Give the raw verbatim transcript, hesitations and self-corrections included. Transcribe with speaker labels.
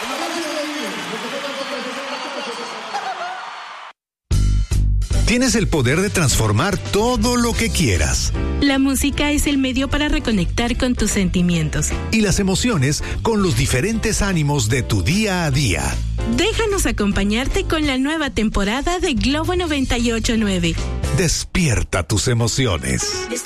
Speaker 1: Tienes el poder de transformar todo lo que quieras.
Speaker 2: La música es el medio para reconectar con tus sentimientos.
Speaker 1: Y las emociones con los diferentes ánimos de tu día a día.
Speaker 2: Déjanos acompañarte con la nueva temporada de Globo noventa y ocho punto nueve.
Speaker 1: Despierta tus emociones.